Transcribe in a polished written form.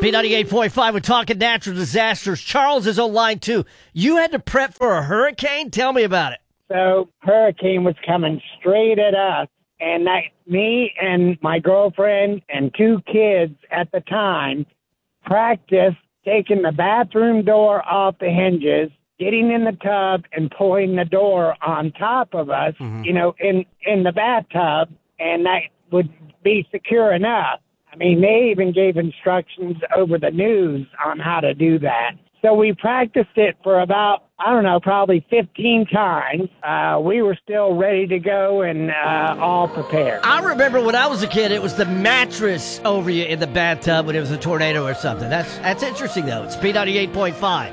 B98.5, we're talking natural disasters. Charles is on line two. You had to prep for a hurricane? Tell me about it. So hurricane was coming straight at us, and me and my girlfriend and two kids at the time practiced taking the bathroom door off the hinges, getting in the tub and pulling the door on top of us, in the bathtub, and that would be secure enough. I mean, they even gave instructions over the news on how to do that. So we practiced it for about, probably 15 times. We were still ready to go and all prepared. I remember when I was a kid, it was the mattress over you in the bathtub when it was a tornado or something. That's interesting, though. It's B98.5.